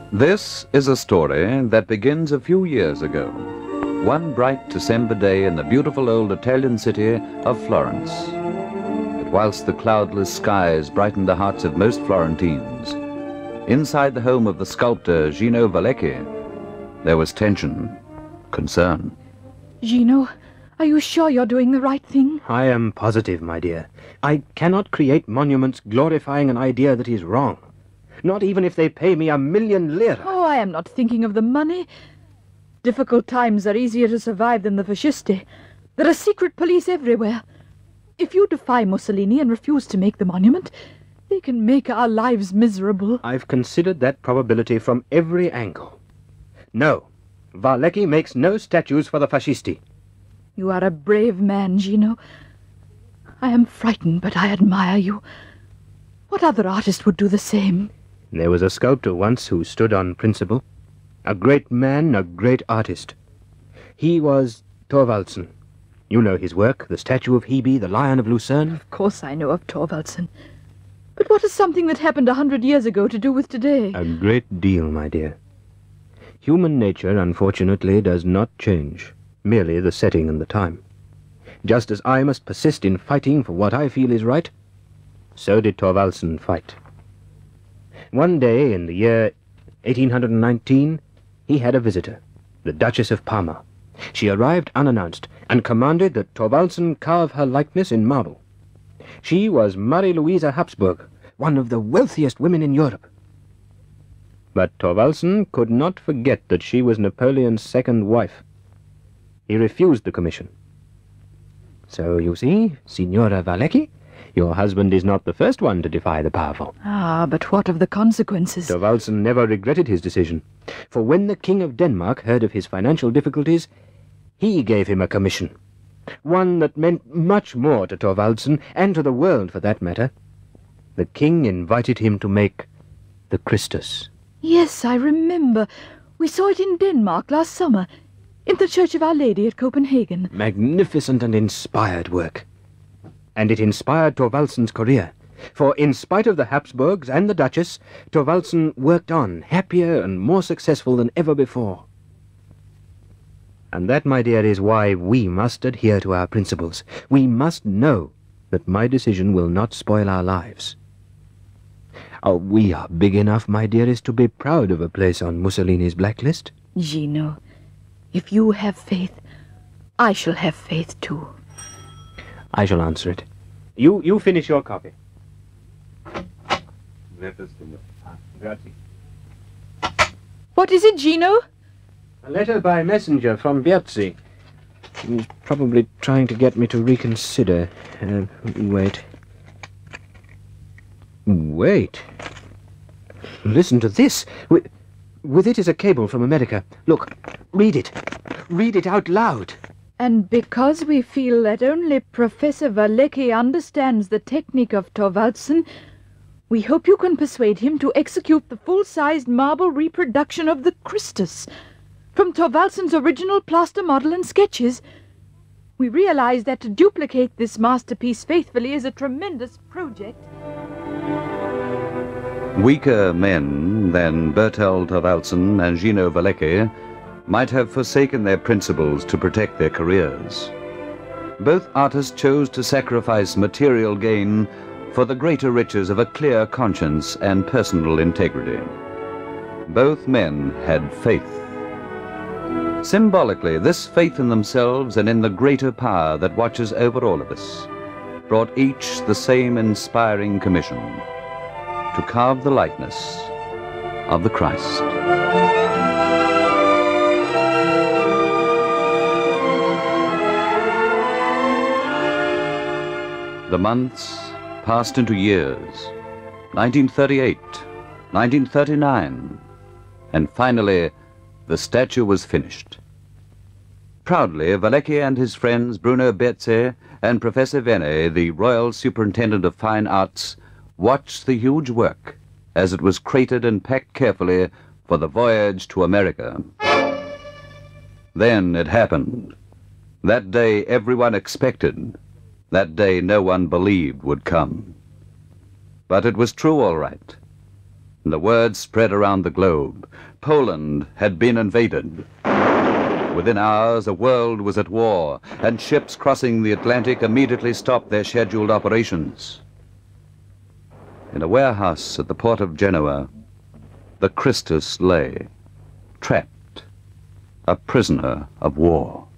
This is a story that begins a few years ago, one bright December day in the beautiful old Italian city of Florence. But whilst the cloudless skies brightened the hearts of most Florentines, inside the home of the sculptor Gino Vallecchi, there was tension, concern. Gino, are you sure you're doing the right thing? I am positive, my dear. I cannot create monuments glorifying an idea that is wrong. Not even if they pay me 1,000,000 lire. Oh, I am not thinking of the money. Difficult times are easier to survive than the fascisti. There are secret police everywhere. If you defy Mussolini and refuse to make the monument, they can make our lives miserable. I've considered that probability from every angle. No, Vallecchi makes no statues for the fascisti. You are a brave man, Gino. I am frightened, but I admire you. What other artist would do the same? There was a sculptor once who stood on principle. A great man, a great artist. He was Thorvaldsen. You know his work, the statue of Hebe, the Lion of Lucerne. Of course I know of Thorvaldsen. But what has something that happened 100 years ago to do with today? A great deal, my dear. Human nature, unfortunately, does not change. Merely the setting and the time. Just as I must persist in fighting for what I feel is right, so did Thorvaldsen fight. One day in the year 1819, he had a visitor, the Duchess of Parma. She arrived unannounced and commanded that Thorvaldsen carve her likeness in marble. She was Marie Louisa Habsburg, one of the wealthiest women in Europe. But Thorvaldsen could not forget that she was Napoleon's second wife. He refused the commission. So, you see, Signora Vallecchi, your husband is not the first one to defy the powerful. Ah, but what of the consequences? Thorvaldsen never regretted his decision, for when the King of Denmark heard of his financial difficulties, he gave him a commission. One that meant much more to Thorvaldsen, and to the world for that matter. The king invited him to make the Christus. Yes, I remember. We saw it in Denmark last summer, in the Church of Our Lady at Copenhagen. Magnificent and inspired work. And it inspired Thorvaldsen's career. For in spite of the Habsburgs and the Duchess, Thorvaldsen worked on, happier and more successful than ever before. And that, my dear, is why we must adhere to our principles. We must know that my decision will not spoil our lives. Oh, we are big enough, my dearest, to be proud of a place on Mussolini's blacklist. Gino, if you have faith, I shall have faith too. I shall answer it. You finish your copy. What is it, Gino? A letter by messenger from Bierzi. He's probably trying to get me to reconsider. Wait. Wait. Listen to this. With it is a cable from America. Look, read it. Read it out loud. And because we feel that only Professor Vallecchi understands the technique of Thorvaldsen, we hope you can persuade him to execute the full-sized marble reproduction of the Christus from Thorvaldsen's original plaster model and sketches. We realize that to duplicate this masterpiece faithfully is a tremendous project. Weaker men than Bertel Thorvaldsen and Gino Vallecchi might have forsaken their principles to protect their careers. Both artists chose to sacrifice material gain for the greater riches of a clear conscience and personal integrity. Both men had faith. Symbolically, this faith in themselves and in the greater power that watches over all of us brought each the same inspiring commission: to carve the likeness of the Christ. The months passed into years. 1938, 1939, and finally the statue was finished. Proudly, Vallecchi and his friends Bruno Bierzi and Professor Vene, the Royal Superintendent of Fine Arts, watched the huge work as it was crated and packed carefully for the voyage to America. Then it happened. That day everyone expected. That day no one believed would come. But it was true all right. The word spread around the globe. Poland had been invaded. Within hours, the world was at war, and ships crossing the Atlantic immediately stopped their scheduled operations. In a warehouse at the port of Genoa, the Christus lay, trapped, a prisoner of war.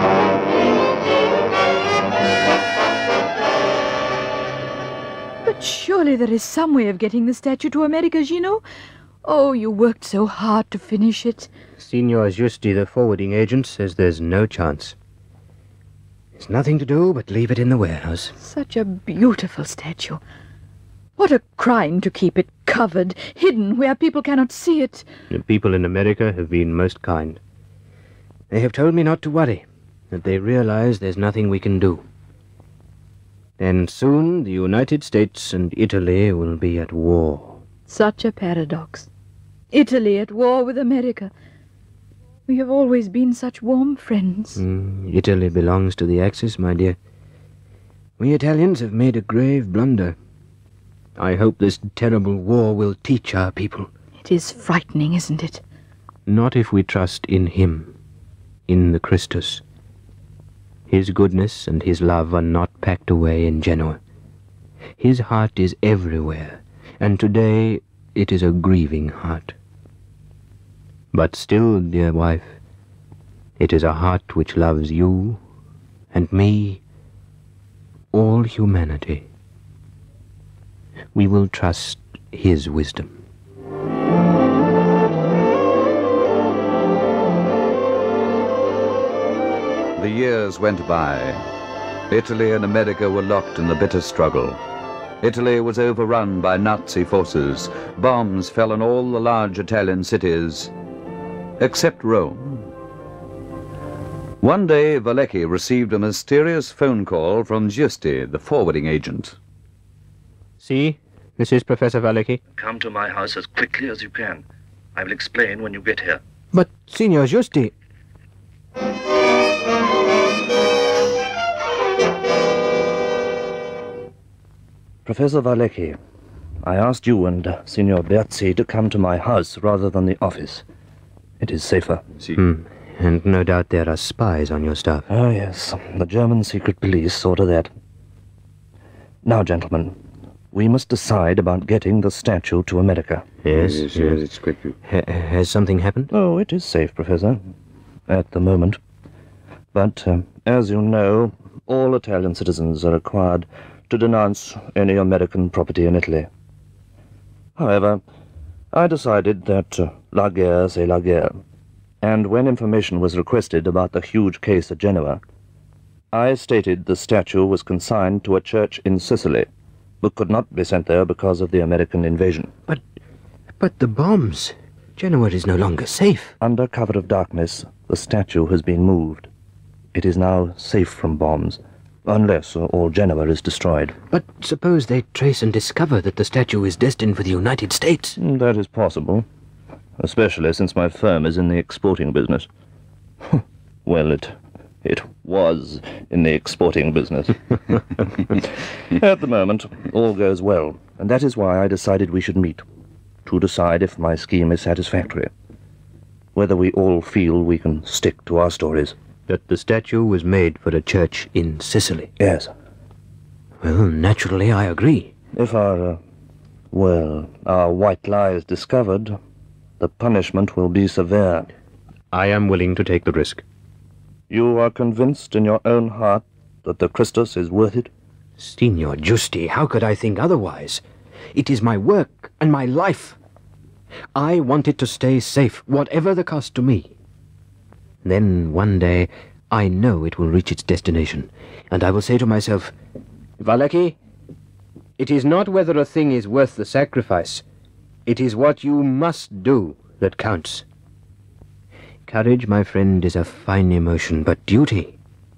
But surely there is some way of getting the statue to America, Gino. Oh, you worked so hard to finish it. Signor Giusti, the forwarding agent, says there's no chance. There's nothing to do but leave it in the warehouse. Such a beautiful statue. What a crime to keep it covered, hidden where people cannot see it. The people in America have been most kind. They have told me not to worry, that they realize there's nothing we can do. And soon the United States and Italy will be at war. Such a paradox. Italy at war with America. We have always been such warm friends. Italy belongs to the Axis, my dear. We Italians have made a grave blunder. I hope this terrible war will teach our people. It is frightening, isn't it? Not if we trust in him, in the Christus. His goodness and his love are not packed away in Genoa. His heart is everywhere, and today it is a grieving heart. But still, dear wife, it is a heart which loves you and me, all humanity. We will trust his wisdom. The years went by. Italy and America were locked in the bitter struggle. Italy was overrun by Nazi forces. Bombs fell on all the large Italian cities, except Rome. One day, Valecki received a mysterious phone call from Giusti, the forwarding agent. See, this is Professor Valecki. Come to my house as quickly as you can. I will explain when you get here. But, Signor Giusti... Professor Valecki, I asked you and Signor Berzi to come to my house rather than the office. It is safer. And no doubt there are spies on your staff. Oh, yes. The German secret police saw to that. Now, gentlemen, we must decide about getting the statue to America. Yes, it's quick. Has something happened? Oh, it is safe, Professor, at the moment. But, as you know, all Italian citizens are required to denounce any American property in Italy. However, I decided that la guerre c'est la guerre, and when information was requested about the huge case at Genoa, I stated the statue was consigned to a church in Sicily, but could not be sent there because of the American invasion. But the bombs... Genoa is no longer safe. Under cover of darkness, the statue has been moved. It is now safe from bombs, unless all Genoa is destroyed. But suppose they trace and discover that the statue is destined for the United States? That is possible, especially since my firm is in the exporting business. Well, it was in the exporting business. At the moment, all goes well, and that is why I decided we should meet, to decide if my scheme is satisfactory, whether we all feel we can stick to our stories. That the statue was made for a church in Sicily? Yes. Well, naturally, I agree. If our white lie is discovered, the punishment will be severe. I am willing to take the risk. You are convinced in your own heart that the Christus is worth it? Signor Giusti, how could I think otherwise? It is my work and my life. I want it to stay safe, whatever the cost to me. Then, one day, I know it will reach its destination, and I will say to myself, Valecki, it is not whether a thing is worth the sacrifice. It is what you must do that counts. Courage, my friend, is a fine emotion, but duty...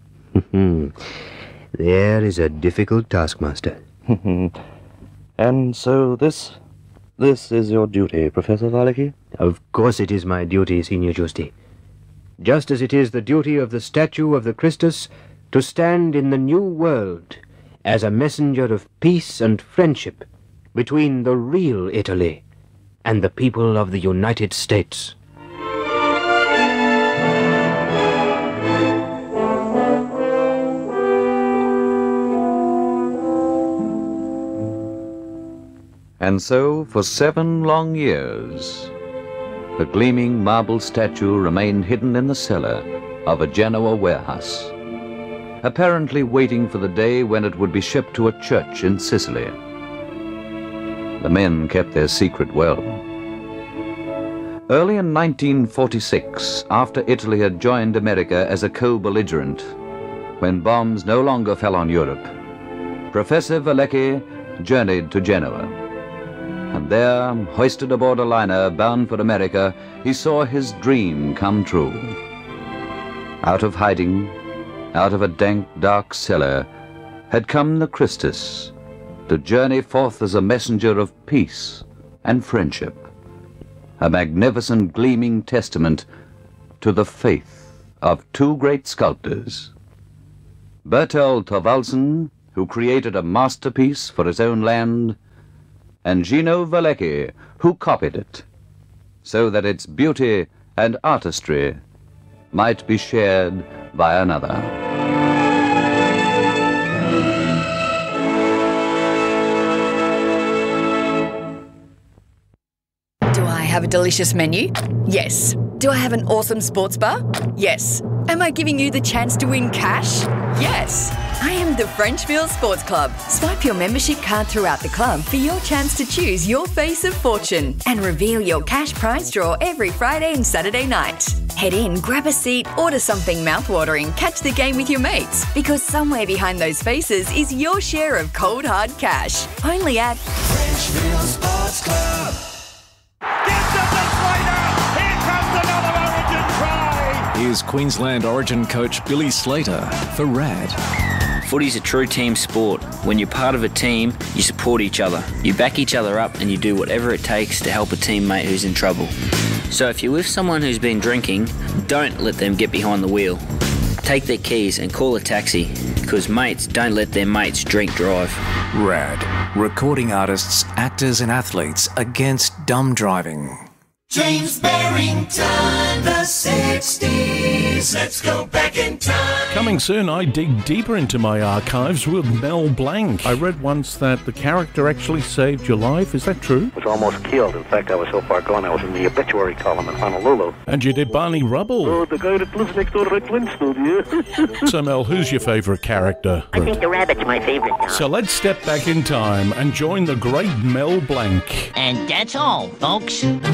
there is a difficult taskmaster. And so this is your duty, Professor Valecki? Of course it is my duty, Signor Giusti. Just as it is the duty of the statue of the Christus to stand in the new world as a messenger of peace and friendship between the real Italy and the people of the United States. And so, for 7 long years, the gleaming marble statue remained hidden in the cellar of a Genoa warehouse, apparently waiting for the day when it would be shipped to a church in Sicily. The men kept their secret well. Early in 1946, after Italy had joined America as a co-belligerent, when bombs no longer fell on Europe, Professor Valecki journeyed to Genoa. And there, hoisted aboard a liner bound for America, he saw his dream come true. Out of hiding, out of a dank, dark cellar, had come the Christus, to journey forth as a messenger of peace and friendship, a magnificent gleaming testament to the faith of 2 great sculptors, Bertel Thorvaldsen, who created a masterpiece for his own land, and Gino Valecki, who copied it, so that its beauty and artistry might be shared by another. Do I have a delicious menu? Yes. Do I have an awesome sports bar? Yes. Am I giving you the chance to win cash? Yes. I am the Frenchville Sports Club. Swipe your membership card throughout the club for your chance to choose your face of fortune and reveal your cash prize draw every Friday and Saturday night. Head in, grab a seat, order something mouthwatering, catch the game with your mates, because somewhere behind those faces is your share of cold hard cash. Only at Frenchville Sports Club. Gives them the Slater. Here comes another Origin try. Here's Queensland Origin coach Billy Slater for RAD. Footy's a true team sport. When you're part of a team, you support each other. You back each other up and you do whatever it takes to help a teammate who's in trouble. So if you're with someone who's been drinking, don't let them get behind the wheel. Take their keys and call a taxi, because mates don't let their mates drink drive. RAD. Recording artists, actors and athletes against dumb driving. James Barrington, the 60s. Let's go back in time. Coming soon, I dig deeper into my archives with Mel Blanc. I read once that the character actually saved your life. Is that true? Was almost killed. In fact, I was so far gone, I was in the obituary column in Honolulu. And you did Barney Rubble. Oh, the guy that lives next door to Rick Flintstone, yeah. So, Mel, who's your favourite character? I think the rabbit's my favourite dog. So let's step back in time and join the great Mel Blanc. And that's all, folks.